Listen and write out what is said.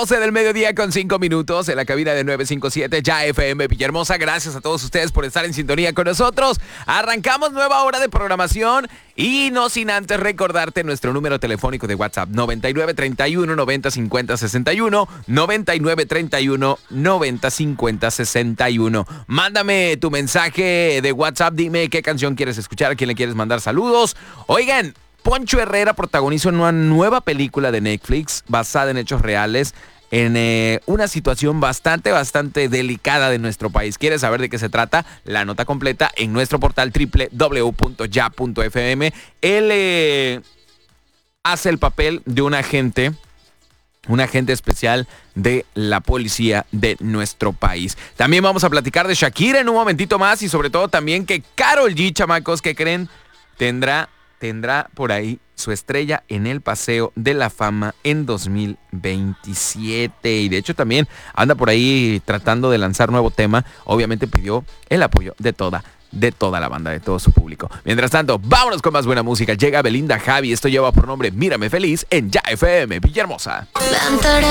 12 del mediodía con 5 minutos en la cabina de 957 Ya FM Villahermosa. Gracias a todos ustedes por estar en sintonía con nosotros. Arrancamos nueva hora de programación y no sin antes recordarte nuestro número telefónico de WhatsApp 9931 90 50 61 9931 90 50 61. Mándame tu mensaje de WhatsApp, dime qué canción quieres escuchar, a quién le quieres mandar saludos. Oigan, Poncho Herrera protagoniza una nueva película de Netflix basada en hechos reales en una situación bastante delicada de nuestro país. ¿Quieres saber de qué se trata? La nota completa en nuestro portal www.ya.fm. Él hace el papel de un agente especial de la policía de nuestro país. También vamos a platicar de Shakira en un momentito más y sobre todo también que Karol G, chamacos, ¿qué creen? Tendrá por ahí su estrella en el Paseo de la Fama en 2027. Y de hecho también anda por ahí tratando de lanzar nuevo tema. Obviamente pidió el apoyo de toda la banda, de todo su público. Mientras tanto, vámonos con más buena música. Llega Belinda Javi. Esto lleva por nombre Mírame Feliz en Ya FM Villahermosa. Cantaré